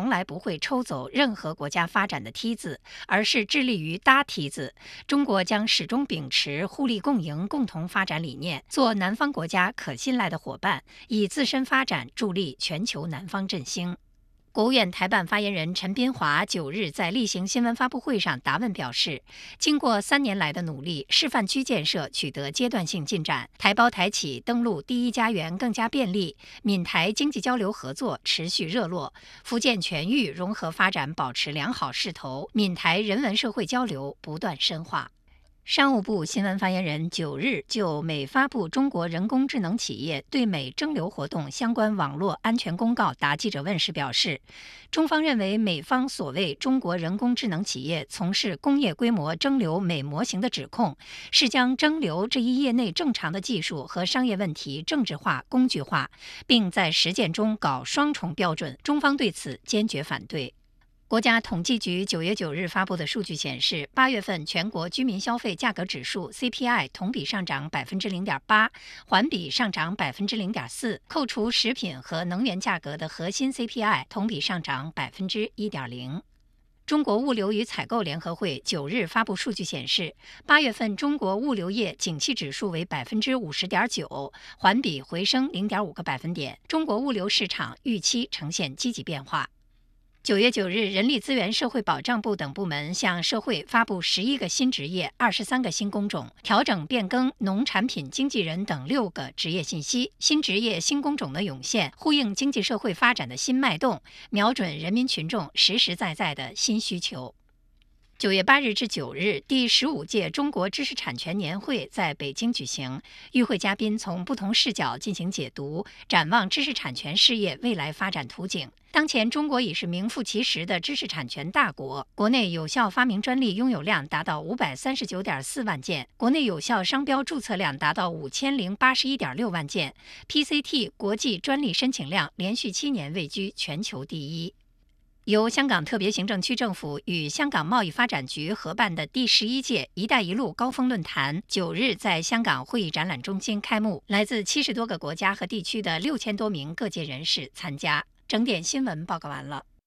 从来不会抽走任何国家发展的梯子，而是致力于搭梯子。中国将始终秉持互利共赢、共同发展理念，做南方国家可信赖的伙伴，以自身发展助力全球南方振兴。国务院台办发言人陈斌华9日在例行新闻发布会上答问表示，经过3年来的努力，示范区建设取得阶段性进展，台胞台企登陆第一家园更加便利，闽台经济交流合作持续热络，福建全域融合发展保持良好势头，闽台人文社会交流不断深化。商务部新闻发言人9日就美发布中国人工智能企业对美征流活动相关网络安全公告答记者问时表示，中方认为美方所谓中国人工智能企业从事工业规模征流美模型的指控，是将征流这一业内正常的技术和商业问题政治化、工具化，并在实践中搞双重标准，中方对此坚决反对。国家统计局9月9日发布的数据显示，8月份全国居民消费价格指数 CPI 同比上涨0.8%，环比上涨0.4%，扣除食品和能源价格的核心 CPI 同比上涨1.0%。中国物流与采购联合会9日发布数据显示，8月份中国物流业景气指数为50.9%，环比回升0.5个百分点。中国物流市场预期呈现积极变化。9月9日，人力资源社会保障部等部门向社会发布11个新职业、23个新工种，调整变更农产品经纪人等6个职业信息。新职业、新工种的涌现，呼应经济社会发展的新脉动，瞄准人民群众实实在在的新需求。9月8日至9日，第15届中国知识产权年会在北京举行。与会嘉宾从不同视角进行解读，展望知识产权事业未来发展图景。当前，中国已是名副其实的知识产权大国，国内有效发明专利拥有量达到539.4万件，国内有效商标注册量达到5081.6万件 ，PCT 国际专利申请量连续7年位居全球第一。由香港特别行政区政府与香港贸易发展局合办的第11届“一带一路”高峰论坛9日在香港会议展览中心开幕，来自70多个国家和地区的6000多名各界人士参加。整点新闻报告完了。